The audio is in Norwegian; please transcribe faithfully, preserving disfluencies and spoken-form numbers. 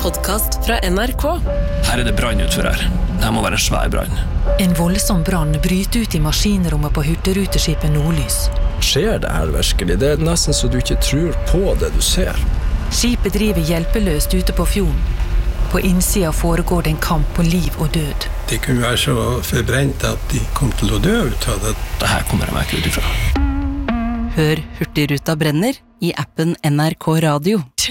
podcast fra N R K. Her er det brann utfor her. Det her må være en svær brann. En voldsom brann bryter ut i maskinrommet på hurtigruteskipet Nordlys. Skjer det her virkelig? Det er nesten så du ikke tror på det du ser. Skipet driver hjelpeløst ute på fjorden. På innsida foregår det en kamp på liv og død. De kunne være så forbrent at de kom til å dø ut av det. Det her kommer jeg meg ikke ut ifra. Hør Hurtigruta brenner i appen N R K Radio.